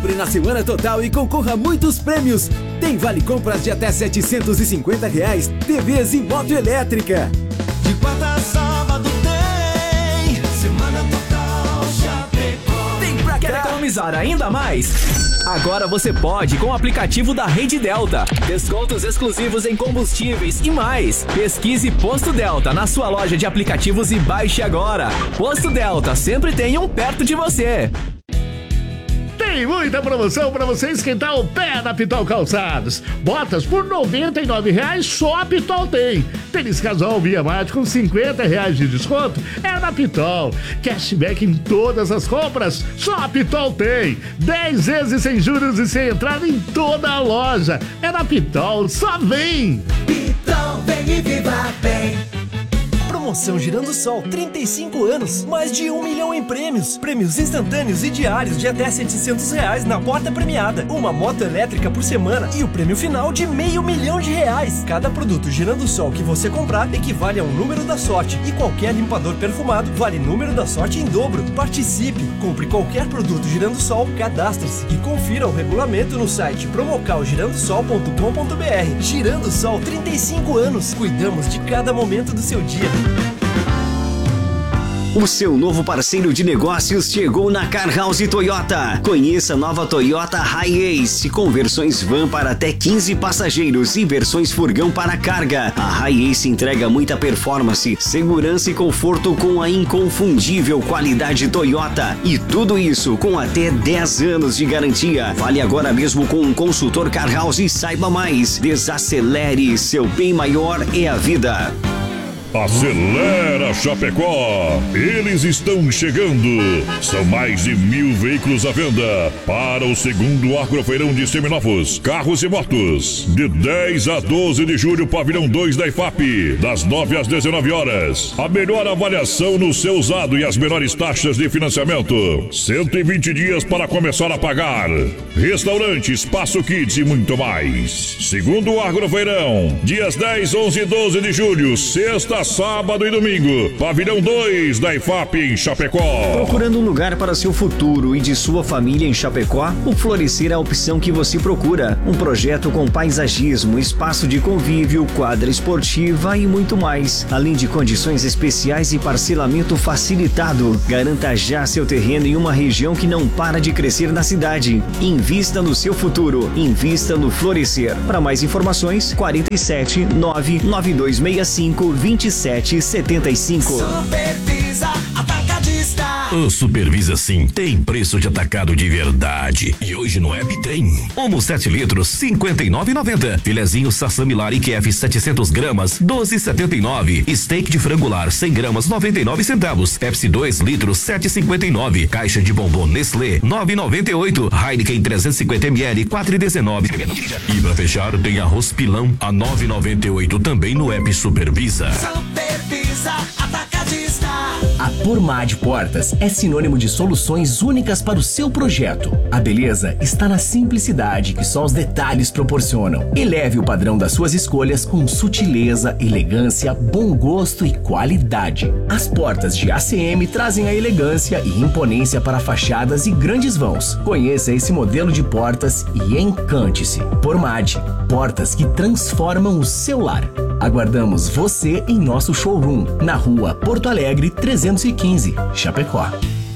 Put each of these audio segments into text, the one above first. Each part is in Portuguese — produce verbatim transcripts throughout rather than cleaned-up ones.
Compre na Semana Total e concorra a muitos prêmios. Tem vale compras de até setecentos e cinquenta reais, T Vs e moto elétrica. De quarta a sábado tem Semana Total Chapecó. Vem pra cá. Quer economizar ainda mais? Agora você pode com o aplicativo da Rede Delta. Descontos exclusivos em combustíveis e mais. Pesquise Posto Delta na sua loja de aplicativos e baixe agora. Posto Delta, sempre tem um perto de você. Tem muita promoção para você esquentar o pé na Pitol Calçados. Botas por noventa e nove reais só a Pitol tem. Tênis casual Via Mate com cinquenta reais de desconto é na Pitol. Cashback em todas as compras, só a Pitol tem. dez vezes sem juros e sem entrada em toda a loja. É na Pitol, só vem! Pitol, vem e viva bem. Promoção Girando Sol, trinta e cinco anos, mais de um milhão em prêmios. Prêmios instantâneos e diários de até setecentos reais na porta premiada. Uma moto elétrica por semana e o prêmio final de meio milhão de reais. Cada produto Girando Sol que você comprar equivale a um número da sorte. E qualquer limpador perfumado vale número da sorte em dobro. Participe! Compre qualquer produto Girando Sol, cadastre-se e confira o regulamento no site promocal girando sol ponto com ponto br. Girando Sol, trinta e cinco anos. Cuidamos de cada momento do seu dia. O seu novo parceiro de negócios chegou na Car House Toyota. Conheça a nova Toyota Hi-Ace com versões van para até quinze passageiros e versões furgão para carga. A Hi-Ace entrega muita performance, segurança e conforto com a inconfundível qualidade Toyota. E tudo isso com até dez anos de garantia. Fale agora mesmo com um consultor Car House e saiba mais. Desacelere, seu bem maior é a vida. Acelera Chapecó! Eles estão chegando! São mais de mil veículos à venda para o segundo Agrofeirão de Seminovos, Carros e Motos. De dez a doze de julho, Pavilhão dois da I F A P, das nove às dezenove horas. A melhor avaliação no seu usado e as menores taxas de financiamento. cento e vinte dias para começar a pagar. Restaurante, Espaço Kids e muito mais. Segundo Agrofeirão, dias dez, onze e doze de julho, sexta, sábado e domingo. Pavilhão dois da I F A P em Chapecó. Procurando um lugar para seu futuro e de sua família em Chapecó? O Florescer é a opção que você procura. Um projeto com paisagismo, espaço de convívio, quadra esportiva e muito mais. Além de condições especiais e parcelamento facilitado. Garanta já seu terreno em uma região que não para de crescer na cidade. Invista no seu futuro. Invista no Florescer. Para mais informações, quarenta e sete, nove nove dois seis cinco, vinte e sete setenta e cinco. Supervisa Atacadista. O Supervisa Sim tem preço de atacado de verdade. E hoje no app tem. Omo sete litros, cinquenta e nove e noventa. Filezinho Sassamilari Q F setecentos gramas, doze e setenta e nove. Steak de frangular cem gramas, noventa e nove centavos. Pepsi dois litros, sete e cinquenta e nove. Caixa de bombom Nestlé, nove e noventa e oito. Heineken trezentos e cinquenta mililitros, quatro e dezenove. E pra fechar tem arroz pilão a nove e noventa e oito também no app Supervisa. Supervisa Atacadista. A Pormad Portas é sinônimo de soluções únicas para o seu projeto. A beleza está na simplicidade que só os detalhes proporcionam. Eleve o padrão das suas escolhas com sutileza, elegância, bom gosto e qualidade. As portas de A C M trazem a elegância e imponência para fachadas e grandes vãos. Conheça esse modelo de portas e encante-se. Pormad, portas que transformam o seu lar. Aguardamos você em nosso showroom, na rua Porto Alegre trezentos e quinze, Chapecó.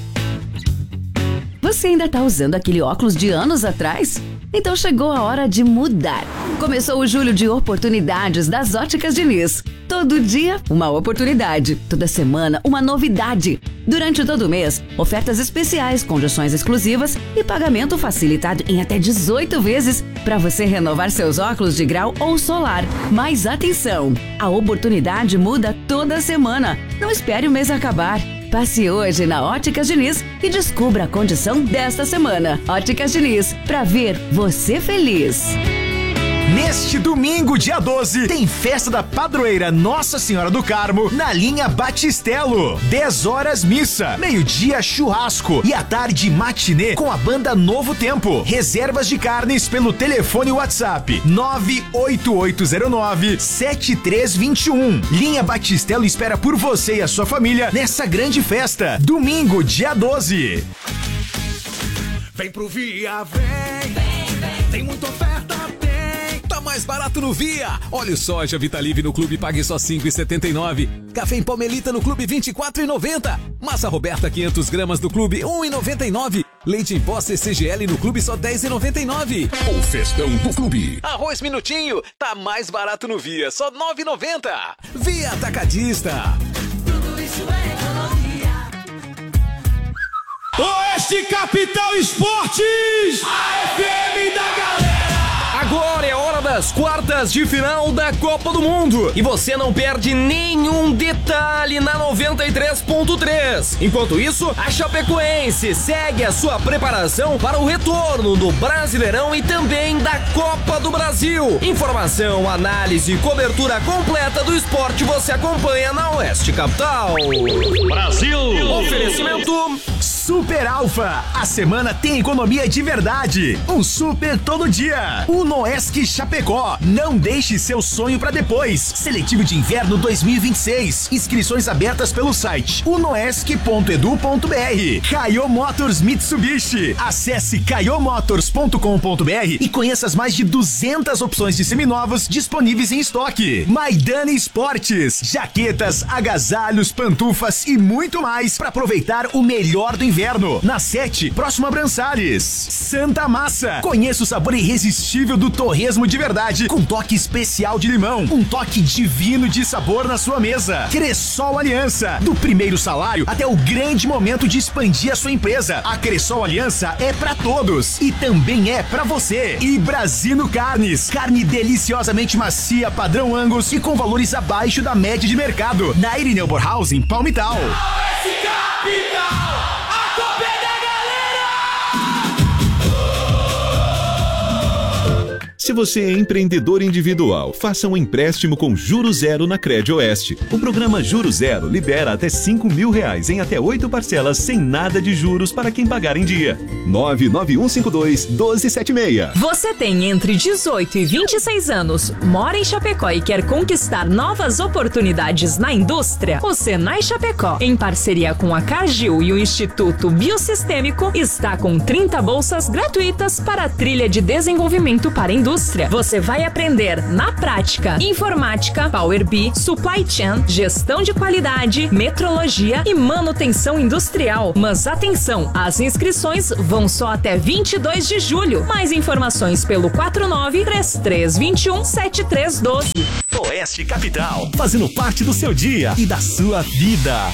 Você ainda tá usando aquele óculos de anos atrás? Então chegou a hora de mudar. Começou o julho de oportunidades das Óticas Diniz. Todo dia, uma oportunidade. Toda semana, uma novidade. Durante todo o mês, ofertas especiais, condições exclusivas e pagamento facilitado em até dezoito vezes para você renovar seus óculos de grau ou solar. Mas atenção, a oportunidade muda toda semana. Não espere o mês acabar. Passe hoje na Óticas Diniz e descubra a condição desta semana. Óticas Diniz, pra ver você feliz. Neste domingo, dia doze, tem festa da padroeira Nossa Senhora do Carmo na linha Batistelo. dez horas missa, meio-dia churrasco e à tarde matinê com a banda Novo Tempo. Reservas de carnes pelo telefone WhatsApp nove oito oito zero nove sete três dois um. Linha Batistelo espera por você e a sua família nessa grande festa. Domingo, dia doze. Vem pro Via, vem, vem, vem. Tem muita oferta, tem. Tá mais barato no Via. Óleo soja Vitalive no Clube pague só cinco reais e setenta e nove centavos. Café em pó Melita no Clube vinte e quatro reais e noventa centavos. Massa Roberta quinhentas gramas no Clube um real e noventa e nove centavos. Leite em pó C C G L no Clube só dez reais e noventa e nove centavos. O festão do Clube. Arroz Minutinho tá mais barato no Via, só nove reais e noventa centavos. Via Atacadista. Tudo isso é economia. Oeste Capital Esportes, a F M da galera. Agora é hora das quartas de final da Copa do Mundo e você não perde nenhum detalhe na noventa e três ponto três. Enquanto isso, a Chapecoense segue a sua preparação para o retorno do Brasileirão e também da Copa do Brasil. Informação, análise e cobertura completa do esporte você acompanha na Oeste Capital. Brasil! Oferecimento Super Alfa. A semana tem economia de verdade. Um super todo dia. O Noesc Chapecó. Não deixe seu sonho para depois. Seletivo de Inverno dois mil e vinte e seis. Inscrições abertas pelo site unoesc ponto edu ponto br. Caio Motors Mitsubishi. Acesse caio motors ponto com ponto br e conheça as mais de duzentas opções de seminovos disponíveis em estoque. Maidana Esportes. Jaquetas, agasalhos, pantufas e muito mais para aproveitar o melhor do inverno. Na sete, próximo a Brançares. Santa Massa. Conheça o sabor irresistível do torresmo de verdade, com toque especial de limão. Um toque divino de sabor na sua mesa. Cressol Aliança. Do primeiro salário até o grande momento de expandir a sua empresa. A Cressol Aliança é pra todos e também é pra você. E Brasino Carnes. Carne deliciosamente macia, padrão Angus e com valores abaixo da média de mercado. Na Irineu Borhaus, em Palmital. Oeste Capital, a Copa é da Se você é empreendedor individual, faça um empréstimo com Juro Zero na Crédito Oeste. O programa Juro Zero libera até cinco mil reais em até oito parcelas sem nada de juros para quem pagar em dia. nove nove um cinco dois, um dois sete seis. Você tem entre dezoito e vinte e seis anos, mora em Chapecó e quer conquistar novas oportunidades na indústria? O Senai Chapecó, em parceria com a Cargill e o Instituto Biosistêmico, está com trinta bolsas gratuitas para a trilha de desenvolvimento para a indústria. Você vai aprender na prática informática, Power B I, Supply Chain, gestão de qualidade, metrologia e manutenção industrial. Mas atenção, as inscrições vão só até vinte e dois de julho. Mais informações pelo quatro nove, três três dois um, sete três um dois. Oeste Capital, fazendo parte do seu dia e da sua vida.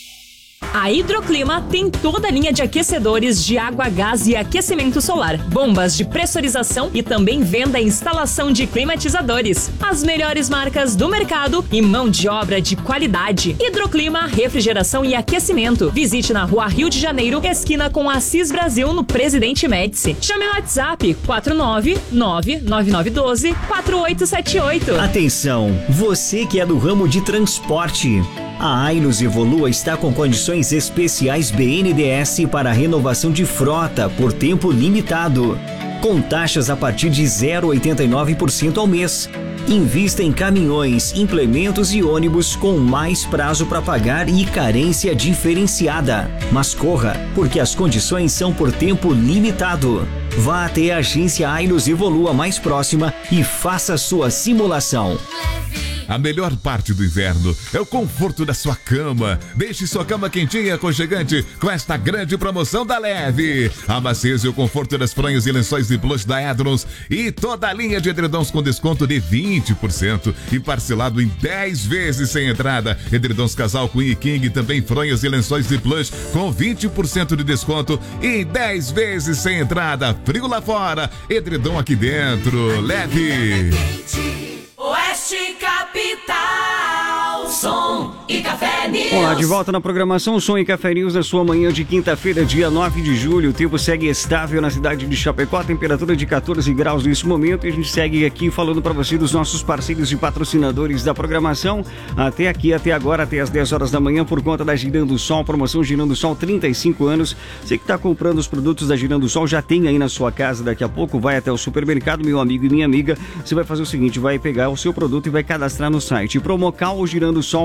A Hidroclima tem toda a linha de aquecedores de água, gás e aquecimento solar, bombas de pressurização e também venda e instalação de climatizadores. As melhores marcas do mercado e mão de obra de qualidade. Hidroclima, refrigeração e aquecimento. Visite na Rua Rio de Janeiro, esquina com Assis Brasil, no Presidente Médici. Chame no WhatsApp quatro nove nove nove nove um dois, quatro oito sete oito. Atenção, você que é do ramo de transporte. A Ainos Evolua está com condições especiais B N D E S para renovação de frota por tempo limitado, com taxas a partir de zero vírgula oitenta e nove por cento ao mês. Invista em caminhões, implementos e ônibus com mais prazo para pagar e carência diferenciada. Mas corra, porque as condições são por tempo limitado. Vá até a agência Ainos Evolua mais próxima e faça sua simulação. A melhor parte do inverno é o conforto da sua cama. Deixe sua cama quentinha e aconchegante com esta grande promoção da Leve. A maciez e o conforto das fronhas e lençóis de plush da Edrons e toda a linha de edredons com desconto de vinte por cento e parcelado em dez vezes sem entrada. Edredons casal Queen e King, também fronhas e lençóis de plush com vinte por cento de desconto e dez vezes sem entrada. Frio lá fora, edredom aqui dentro. Leve. Oeste Capital, som e café news. Olá, de volta na programação Som e Café News na sua manhã de quinta-feira, dia nove de julho. O tempo segue estável na cidade de Chapecó, temperatura de quatorze graus nesse momento. E a gente segue aqui falando para você dos nossos parceiros e patrocinadores da programação. Até aqui, até agora, até as dez horas da manhã, por conta da Girando Sol, promoção Girando Sol, trinta e cinco anos. Você que está comprando os produtos da Girando Sol, já tem aí na sua casa daqui a pouco, vai até o supermercado, meu amigo e minha amiga. Você vai fazer o seguinte, vai pegar o seu produto e vai cadastrar no site promocal girando sol ponto com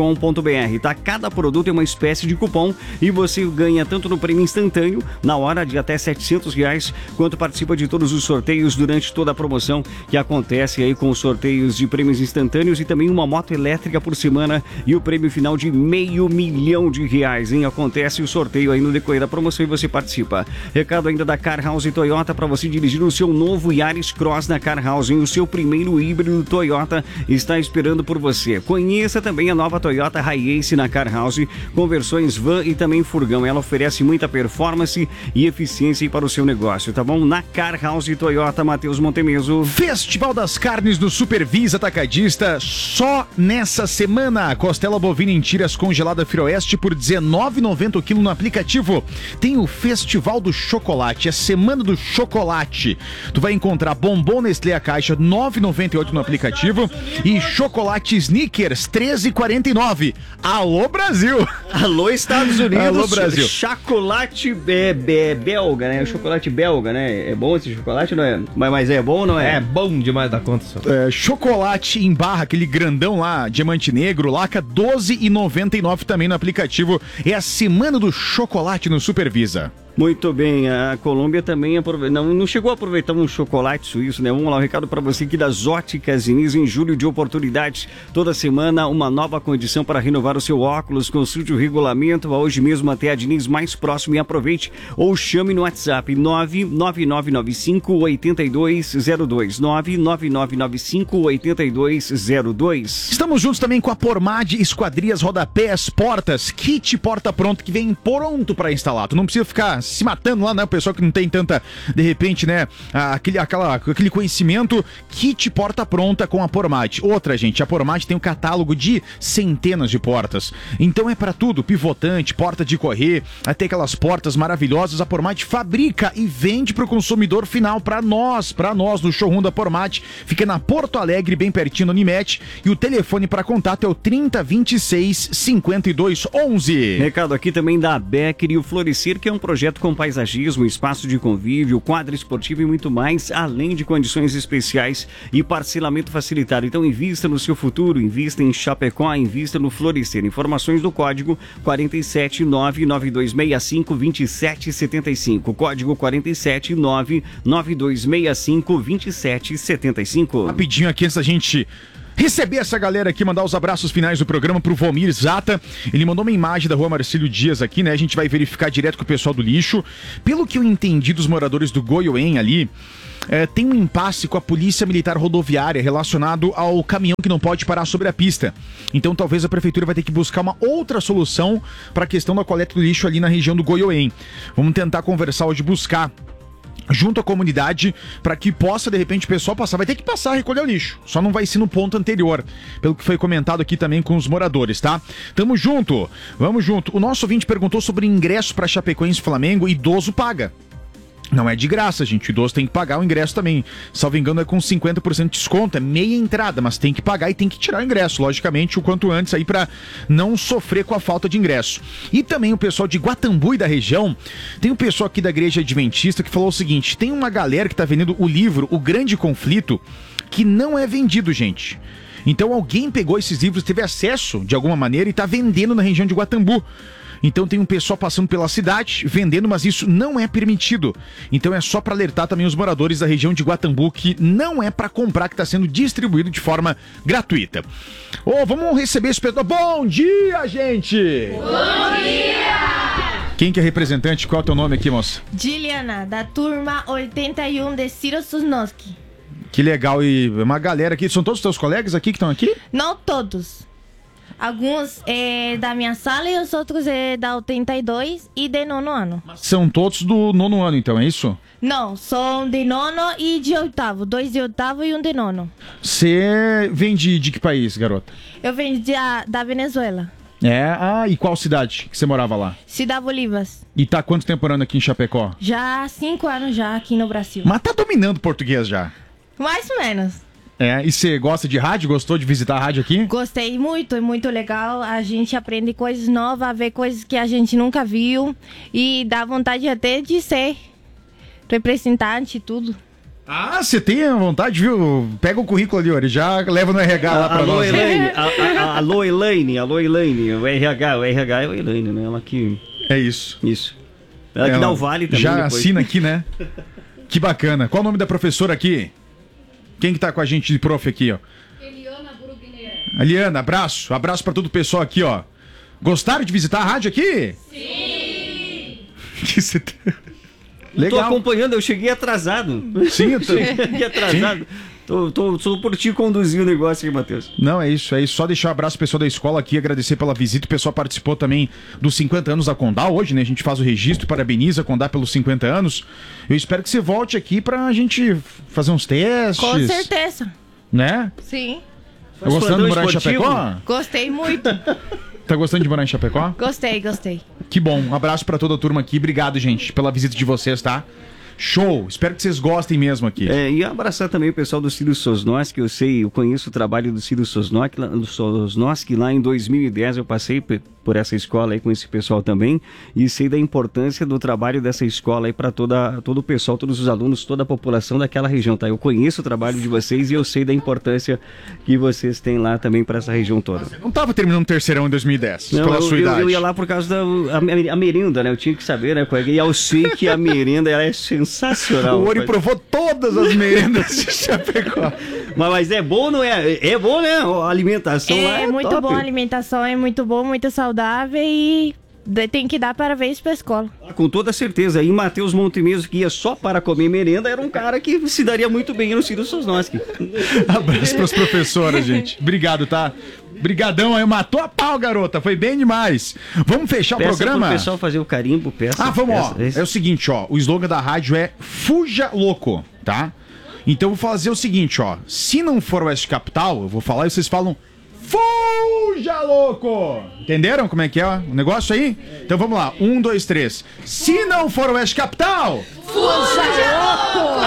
com ponto b r, tá? Cada produto é uma espécie de cupom e você ganha tanto no prêmio instantâneo, na hora de até setecentos reais, quanto participa de todos os sorteios durante toda a promoção que acontece aí com os sorteios de prêmios instantâneos e também uma moto elétrica por semana e o prêmio final de meio milhão de reais, hein? Acontece o sorteio aí no decorrer da promoção e você participa. Recado ainda da Car House Toyota para você dirigir o seu novo Yaris Cross na Car House, hein? O seu primeiro híbrido Toyota está esperando por você. Conheça também a nova Toyota Hiace na Car House, com versões van e também furgão. Ela oferece muita performance e eficiência para o seu negócio, tá bom? Na Car House Toyota, Matheus Montemeso. Festival das Carnes do Supervisa Atacadista, só nessa semana. Costela bovina em tiras congelada Firoeste por dezenove reais e noventa centavos o quilo no aplicativo. Tem o Festival do Chocolate, a Semana do Chocolate. Tu vai encontrar bombom Nestlé a caixa nove reais e noventa e oito centavos no aplicativo e chocolate Snickers treze reais e quarenta e nove centavos. Alô, Brasil! Alô, Estados Unidos! Alô, Brasil! Chocolate be, be, belga, né? O chocolate belga, né? É bom esse chocolate, não é? Mas, mas é bom ou não é? É bom demais da conta, senhor. É, chocolate em barra, aquele grandão lá, diamante negro, laca doze reais e noventa e nove centavos também no aplicativo. É a Semana do Chocolate no Supervisa. Muito bem, a Colômbia também aprove... não, não chegou a aproveitar um chocolate suíço, né? Vamos lá, um recado para você aqui das Óticas Diniz, em julho de oportunidades. Toda semana uma nova condição para renovar o seu óculos. Consulte o regulamento, vá hoje mesmo até a Diniz mais próximo e aproveite. Ou chame no WhatsApp nove nove nove nove cinco oito dois zero dois, nove nove nove nove cinco oito dois zero dois. Estamos juntos também com a Pormad Esquadrias Rodapés Portas, kit porta pronto que vem pronto para instalar. Tu não precisa ficar se matando lá, né? O pessoal que não tem tanta, de repente, né? Aquele, aquela, aquele conhecimento. Kit porta pronta com a Pormad. Outra, gente, a Pormad tem um catálogo de centenas de portas. Então é para tudo, pivotante, porta de correr, até aquelas portas maravilhosas. A Pormad fabrica e vende para o consumidor final, para nós, para nós, no showroom da Pormad. Fica na Porto Alegre, bem pertinho do Unimed. E o telefone para contato é o trinta, vinte e seis, cinquenta e dois, onze. Recado aqui também da Becker e o Florescer, que é um projeto com paisagismo, espaço de convívio, quadra esportiva e muito mais, além de condições especiais e parcelamento facilitado. Então invista no seu futuro, invista em Chapecó, invista no Florescer. Informações do código quatro sete nove nove dois seis cinco dois sete sete cinco, código quatro sete nove nove dois seis cinco dois sete sete cinco. Rapidinho aqui antes da gente receber essa galera aqui, mandar os abraços finais do programa pro Valmir Zata. Ele mandou uma imagem da rua Marcílio Dias aqui, né? A gente vai verificar direto com o pessoal do lixo. Pelo que eu entendi dos moradores do Goiôem ali, é, tem um impasse com a Polícia Militar Rodoviária relacionado ao caminhão que não pode parar sobre a pista. Então talvez a prefeitura vai ter que buscar uma outra solução para a questão da coleta do lixo ali na região do Goiôem. Vamos tentar conversar hoje, buscar junto à comunidade, para que possa, de repente, o pessoal passar. Vai ter que passar a recolher o lixo. Só não vai ser no ponto anterior, pelo que foi comentado aqui também com os moradores, tá? Tamo junto, vamos junto. O nosso ouvinte perguntou sobre ingresso para Chapecoense Flamengo. Idoso paga. Não é de graça, gente. O idoso tem que pagar o ingresso também. Salvo engano, é com cinquenta por cento de desconto. É meia entrada, mas tem que pagar e tem que tirar o ingresso, logicamente, o quanto antes aí para não sofrer com a falta de ingresso. E também o pessoal de Guatambu e da região. Tem o pessoal aqui da Igreja Adventista que falou o seguinte: tem uma galera que tá vendendo o livro O Grande Conflito, que não é vendido, gente. Então alguém pegou esses livros, teve acesso de alguma maneira e tá vendendo na região de Guatambu. Então tem um pessoal passando pela cidade, vendendo, mas isso não é permitido. Então é só para alertar também os moradores da região de Guatambu que não é para comprar, que está sendo distribuído de forma gratuita. Ô, oh, vamos receber esse pessoal. Bom dia, gente! Bom dia! Quem que é representante? Qual é o teu nome aqui, moça? Juliana, da turma oitenta e um de Ciro Susnoski. Que legal, e uma galera aqui. São todos os teus colegas aqui que estão aqui? Não todos. Alguns é da minha sala e os outros é da oitenta e dois e de nono ano. São todos do nono ano, então, é isso? Não, são de nono e de oitavo. Dois de oitavo e um de nono. Você vem de, de que país, garota? Eu venho de, da Venezuela. É? Ah, e qual cidade que você morava lá? Cidade Bolívas. E tá quanto tempo morando aqui em Chapecó? Já há cinco anos já aqui no Brasil. Mas tá dominando o português já? Mais ou menos. É, e você gosta de rádio? Gostou de visitar a rádio aqui? Gostei muito, é muito legal. A gente aprende coisas novas, vê coisas que a gente nunca viu. E dá vontade até de ser representante e tudo. Ah, você tem vontade, viu? Pega o currículo ali, olha, já leva no R H lá pra alô, nós. Elaine, a, a, a, alô, Elaine, alô, Elaine, o R H, o R H é o Elaine, né? Ela que... É isso. Isso. Ela, Ela que dá o vale também. Já depois. assina aqui, né? Que bacana. Qual o nome da professora aqui? Quem que tá com a gente de prof aqui, ó? Eliana Burugner. Eliana, abraço. Abraço pra todo o pessoal aqui, ó. Gostaram de visitar a rádio aqui? Sim! Que você... Legal. Tô acompanhando, eu cheguei atrasado. Sim, eu tô... cheguei atrasado. Sim. Tô, tô, tô por ti conduzir o negócio aqui, Matheus. Não, é isso, é isso. Só deixar um abraço pro pessoal da escola aqui, agradecer pela visita. O pessoal participou também dos cinquenta anos da Condá hoje, né? A gente faz o registro, parabeniza a Condá pelos cinquenta anos. Eu espero que você volte aqui pra gente fazer uns testes. Com certeza. Né? Sim. Tá gostando de morar em Chapecó? Gostei muito. Tá gostando de morar em Chapecó? Gostei, gostei. Que bom. Um abraço pra toda a turma aqui. Obrigado, gente, pela visita de vocês, tá? Show! Espero que vocês gostem mesmo aqui. É, e abraçar também o pessoal do Ciro Sosnoski, que eu sei, eu conheço o trabalho do Ciro Sosnoski, do Sosnoski, lá em dois mil e dez eu passei por essa escola aí com esse pessoal também, e sei da importância do trabalho dessa escola aí para toda todo o pessoal, todos os alunos, toda a população daquela região, tá? Eu conheço o trabalho de vocês e eu sei da importância que vocês têm lá também para essa região toda. Você não tava terminando o terceirão em dois mil e dez, não, pela eu, sua eu, idade. Eu ia lá por causa da a, a merenda, né? Eu tinha que saber, né? E eu sei que a merenda ela é sensacional. O Ori provou todas as merendas de Chapecó. Mas, mas é bom, não é? É bom, né? A alimentação é, lá é É muito top. bom, a alimentação é muito boa, muito saudável e tem que dar parabéns pra escola. Com toda certeza. E Matheus Montemeso, que ia só para comer merenda, era um cara que se daria muito bem no Ciro Sosnoski. Abraço pras professoras, gente. Obrigado, tá? Brigadão aí, matou a pau, garota. Foi bem demais. Vamos fechar peça o programa? Pro pessoal fazer o carimbo, peça. Ah, vamos, peça, ó. esse. É o seguinte, ó. O slogan da rádio é Fuja Louco, tá? Então eu vou fazer o seguinte, ó. Se não for o Oeste Capital, eu vou falar e vocês falam Fuja Louco! Entenderam como é que é ó, o negócio aí? Então vamos lá. Um, dois, três. Se não for o Oeste Capital, Fuja Louco!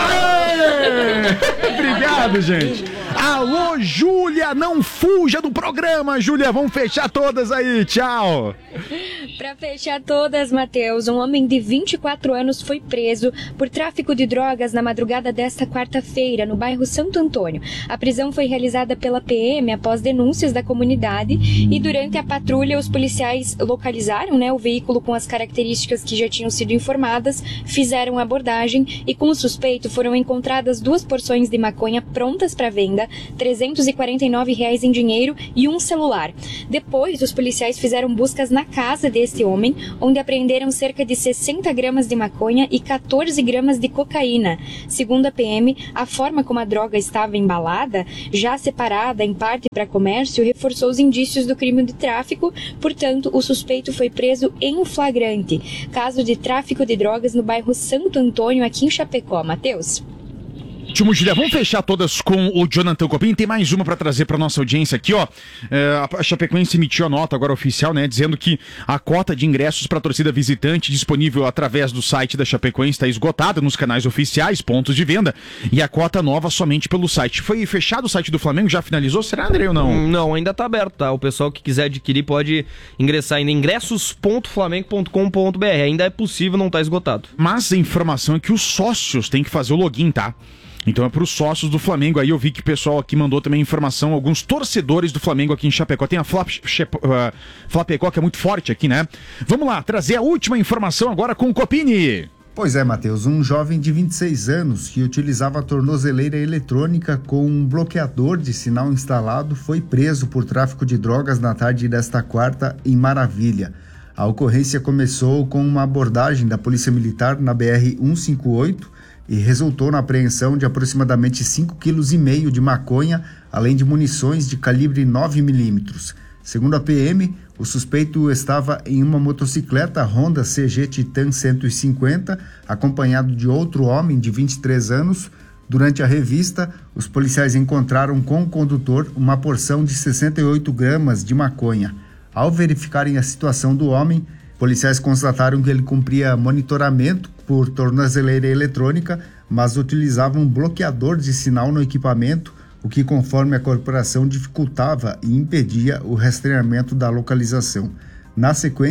Aê! Obrigado, gente. Alô, Júlia, não fuja do programa, Júlia. Vamos fechar todas aí. Tchau. Pra fechar todas, Matheus, um homem de vinte e quatro anos foi preso por tráfico de drogas na madrugada desta quarta-feira, no bairro Santo Antônio. A prisão foi realizada pela P M após denúncias da comunidade e durante a patrulha os policiais localizaram, né, o veículo com as características que já tinham sido informadas, fizeram a abordagem e com o suspeito foram encontradas duas porções de maconha prontas para venda, trezentos e quarenta e nove reais em dinheiro e um celular. Depois, os policiais fizeram buscas na casa desse homem, onde apreenderam cerca de sessenta gramas de maconha e quatorze gramas de cocaína. Segundo a P M, a forma como a droga estava embalada, já separada em parte para comércio, reforçou os indícios do crime de tráfico, portanto, o suspeito foi preso em flagrante. Caso de tráfico de drogas no bairro Santo Antônio, aqui em Chapecó. Matheus? Último, Julia, vamos fechar todas com o Jonathan Copim. Tem mais uma para trazer para nossa audiência aqui, ó. É, a Chapecoense emitiu a nota agora oficial, né, dizendo que a cota de ingressos para a torcida visitante disponível através do site da Chapecoense está esgotada nos canais oficiais, pontos de venda, e a cota nova somente pelo site. Foi fechado o site do Flamengo? Já finalizou? Será, André, ou não? Não, ainda tá aberto, tá? O pessoal que quiser adquirir pode ingressar em ingressos ponto flamengo ponto com ponto b r. Ainda é possível, não tá esgotado. Mas a informação é que os sócios têm que fazer o login, tá? Então é para os sócios do Flamengo. Aí eu vi que o pessoal aqui mandou também informação, alguns torcedores do Flamengo aqui em Chapecó. Tem a Flap, uh, Flapecó, que é muito forte aqui, né? Vamos lá, trazer a última informação agora com o Copini. Pois é, Matheus, um jovem de vinte e seis anos que utilizava a tornozeleira eletrônica com um bloqueador de sinal instalado foi preso por tráfico de drogas na tarde desta quarta em Maravilha. A ocorrência começou com uma abordagem da Polícia Militar na B R cento e cinquenta e oito e resultou na apreensão de aproximadamente cinco vírgula cinco quilos de maconha, além de munições de calibre nove milímetros. Segundo a P M, o suspeito estava em uma motocicleta Honda C G Titan cento e cinquenta, acompanhado de outro homem de vinte e três anos. Durante a revista, os policiais encontraram com o condutor uma porção de sessenta e oito gramas de maconha. Ao verificarem a situação do homem, policiais constataram que ele cumpria monitoramento por tornozeleira eletrônica, mas utilizava um bloqueador de sinal no equipamento, o que, conforme a corporação, dificultava e impedia o rastreamento da localização. Na sequência,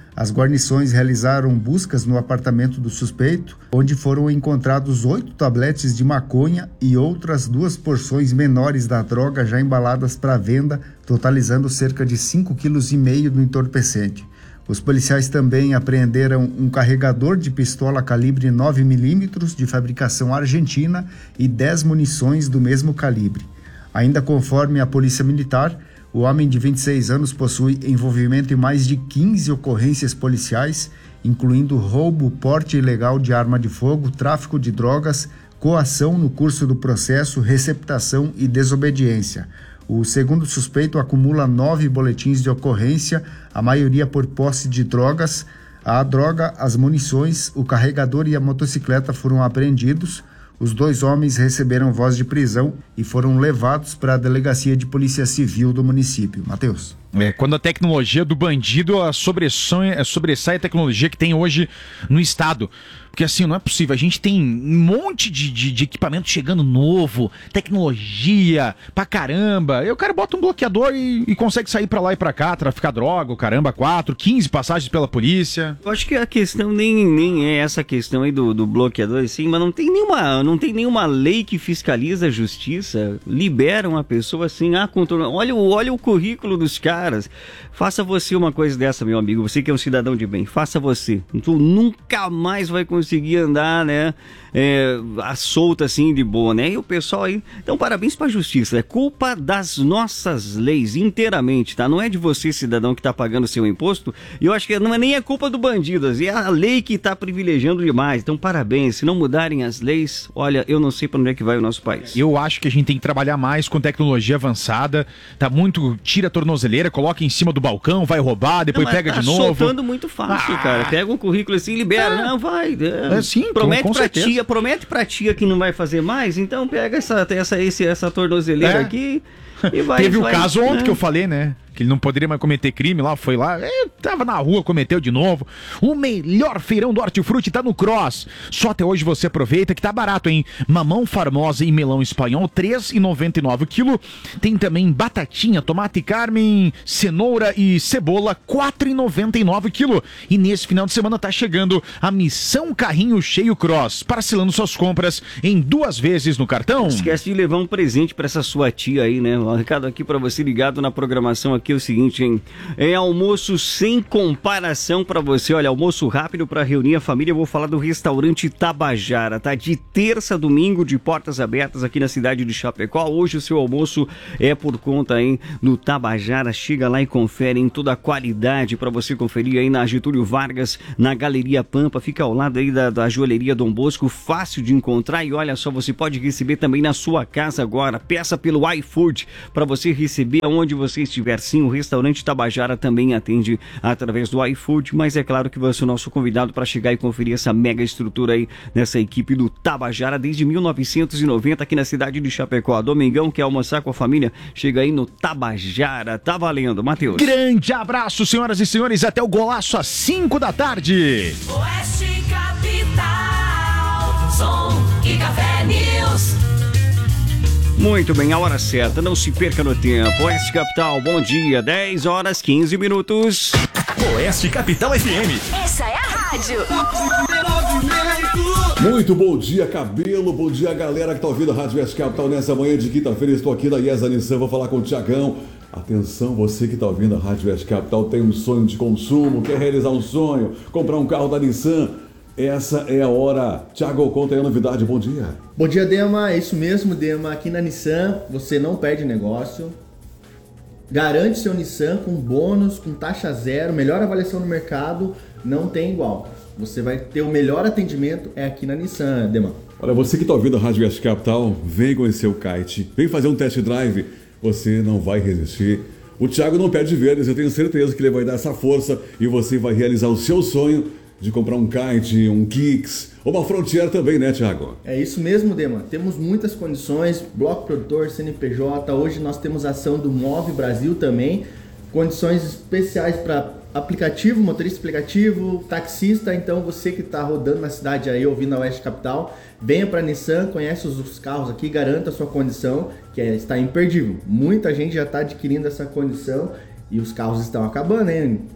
As guarnições realizaram buscas no apartamento do suspeito, onde foram encontrados oito tabletes de maconha e outras duas porções menores da droga já embaladas para venda, totalizando cerca de cinco vírgula cinco quilos do entorpecente. Os policiais também apreenderam um carregador de pistola calibre nove milímetros de fabricação argentina e dez munições do mesmo calibre. Ainda conforme a Polícia Militar, o homem de vinte e seis anos possui envolvimento em mais de quinze ocorrências policiais, incluindo roubo, porte ilegal de arma de fogo, tráfico de drogas, coação no curso do processo, receptação e desobediência. O segundo suspeito acumula nove boletins de ocorrência, a maioria por posse de drogas. A droga, as munições, o carregador e a motocicleta foram apreendidos. Os dois homens receberam voz de prisão e foram levados para a Delegacia de Polícia Civil do município. Matheus. É, quando a tecnologia do bandido a sobressai, sobressai a tecnologia que tem hoje no estado. Porque assim, não é possível. A gente tem um monte de, de, de equipamento chegando novo, tecnologia pra caramba. E o cara bota um bloqueador e, e consegue sair pra lá e pra cá, traficar droga, caramba, quatro, quinze passagens pela polícia. Eu acho que a questão nem, nem é essa questão aí do, do bloqueador, assim, mas não tem nenhuma, não tem nenhuma lei que fiscaliza a justiça, libera uma pessoa assim, ah, controla. Olha, olha o currículo dos caras. Caras, faça você uma coisa dessa, meu amigo, você que é um cidadão de bem, faça você, tu nunca mais vai conseguir andar, né, é, a solta assim de boa, né, e o pessoal aí, então parabéns pra justiça, é culpa das nossas leis inteiramente, tá, não é de você, cidadão, que tá pagando seu imposto, e eu acho que não é nem a culpa do bandido, é a lei que tá privilegiando demais, então parabéns, se não mudarem as leis, olha, eu não sei pra onde é que vai o nosso país. Eu acho que a gente tem que trabalhar mais com tecnologia avançada, tá muito, tira a tornozeleira, coloca em cima do balcão, vai roubar, depois não, pega tá de novo. Soltando muito fácil, ah. cara. Pega um currículo assim, libera, é. não vai. É, é sim, promete com, com pra certeza. tia, promete pra tia que não vai fazer mais, então pega essa essa esse, essa tornozeleira é. aqui e vai. Teve vai, o caso ontem é. que eu falei, né? Que ele não poderia mais cometer crime lá, foi lá, é, tava na rua, cometeu de novo. O melhor feirão do hortifruti tá no Cross. Só até hoje você aproveita que tá barato, hein? Mamão Formosa e melão espanhol, três reais e noventa e nove o quilo. Tem também batatinha, tomate Carmen, cenoura e cebola, quatro reais e noventa e nove o quilo. E nesse final de semana tá chegando a Missão Carrinho Cheio Cross, parcelando suas compras em duas vezes no cartão. Esquece de levar um presente pra essa sua tia aí, né? Um recado aqui pra você ligado na programação aqui. É o seguinte, hein? É almoço sem comparação pra você. Olha, almoço rápido pra reunir a família. Eu vou falar do restaurante Tabajara, tá? De terça a domingo, de portas abertas aqui na cidade de Chapecó. Hoje o seu almoço é por conta, hein? No Tabajara. Chega lá e confere em toda a qualidade pra você conferir aí na Getúlio Vargas, na Galeria Pampa. Fica ao lado aí da, da joalheria Dom Bosco. Fácil de encontrar. E olha só, você pode receber também na sua casa agora. Peça pelo iFood pra você receber aonde você estiver. Sim, o restaurante Tabajara também atende através do iFood, mas é claro que você é o nosso convidado para chegar e conferir essa mega estrutura aí nessa equipe do Tabajara desde mil novecentos e noventa aqui na cidade de Chapecó. Domingão, quer almoçar com a família? Chega aí no Tabajara. Tá valendo, Matheus. Grande abraço, senhoras e senhores, até o golaço às cinco da tarde. Oeste Capital, som e café News. Muito bem, a hora certa, não se perca no tempo. Oeste Capital, bom dia, dez horas, quinze minutos. Oeste Capital F M. Essa é a rádio. Muito bom dia, cabelo, bom dia, galera que tá ouvindo a Rádio Oeste Capital nessa manhã de quinta-feira. Estou aqui da IESA Nissan, vou falar com o Tiagão. Atenção, você que tá ouvindo a Rádio Oeste Capital, tem um sonho de consumo, quer realizar um sonho, comprar um carro da Nissan. Essa é a hora. Tiago, conta aí a novidade, bom dia. Bom dia, Dema, é isso mesmo, Dema. Aqui na Nissan, você não perde negócio. Garante seu Nissan com bônus, com taxa zero, melhor avaliação no mercado, não tem igual. Você vai ter o melhor atendimento, é aqui na Nissan, Dema. Olha, você que está ouvindo a Rádio Oeste Capital, vem conhecer o kite, vem fazer um test drive, você não vai resistir. O Thiago não perde verdes, eu tenho certeza que ele vai dar essa força e você vai realizar o seu sonho de comprar um kite, um Kicks, ou uma Frontier também, né, Thiago? É isso mesmo, Dema. Temos muitas condições, bloco produtor, C N P J, hoje nós temos ação do Move Brasil também, condições especiais para aplicativo, motorista aplicativo, taxista. Então você que está rodando na cidade aí, ouvindo a Oeste Capital, venha para a Nissan, conhece os, os carros aqui, garanta a sua condição, que é, está imperdível. Muita gente já está adquirindo essa condição e os carros estão acabando, hein?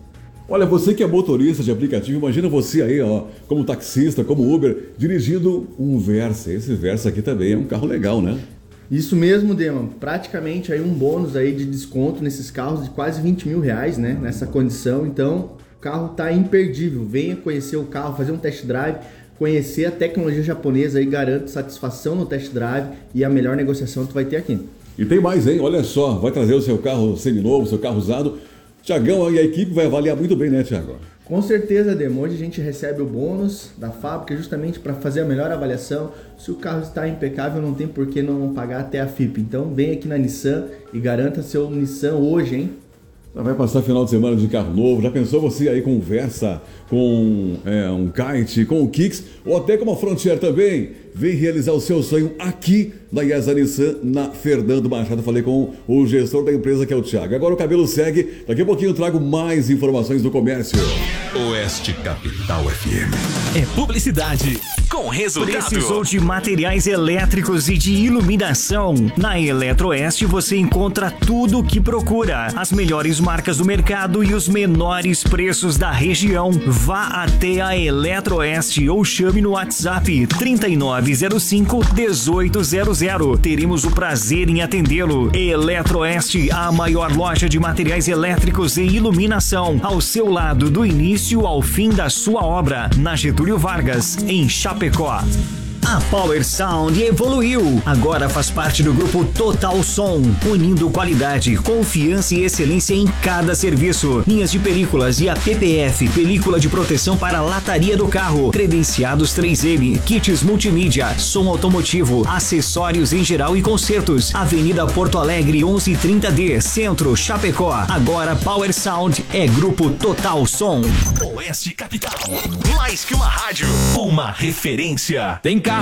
Olha, você que é motorista de aplicativo, imagina você aí, ó, como taxista, como Uber, dirigindo um Versa. Esse Versa aqui também é um carro legal, né? Isso mesmo, Dema. Praticamente aí um bônus aí de desconto nesses carros de quase vinte mil reais, né? Nessa condição. Então, o carro tá imperdível. Venha conhecer o carro, fazer um test drive, conhecer a tecnologia japonesa aí, garanto satisfação no test drive e a melhor negociação que tu vai ter aqui. E tem mais, hein? Olha só, vai trazer o seu carro seminovo, seu carro usado. Tiagão e a equipe vai avaliar muito bem, né, Tiago? Com certeza, Demo. Hoje a gente recebe o bônus da fábrica justamente para fazer a melhor avaliação. Se o carro está impecável, não tem por que não pagar até a F I P. Então vem aqui na Nissan e garanta seu Nissan hoje, hein? Vai passar final de semana de carro novo. Já pensou você aí com um Versa, com é, um Kite, com o Kicks ou até com uma Frontier também? Vem realizar o seu sonho aqui na IESA Nissan, na Fernando Machado. Falei com o gestor da empresa, que é o Thiago. Agora o cabelo segue. Daqui a pouquinho eu trago mais informações do comércio. Oeste Capital F M. É publicidade com resultado. Precisou de materiais elétricos e de iluminação? Na Eletroeste você encontra tudo o que procura. As melhores marcas do mercado e os menores preços da região. Vá até a Eletroeste ou chame no WhatsApp trinta e nove zero cinco, dezoito zero zero. Teremos o prazer em atendê-lo. Eletroeste, a maior loja de materiais elétricos e iluminação. Ao seu lado, do início ao fim da sua obra. Na Getúlio Vargas, em Chapecó. A Power Sound evoluiu. Agora faz parte do grupo Total Som, unindo qualidade, confiança e excelência em cada serviço. Linhas de películas e a P P F, película de proteção para a lataria do carro, credenciados três M, kits multimídia, som automotivo, acessórios em geral e concertos. Avenida Porto Alegre onze trinta D, Centro, Chapecó. Agora Power Sound é grupo Total Som. Oeste Capital, mais que uma rádio, uma referência. Tem carro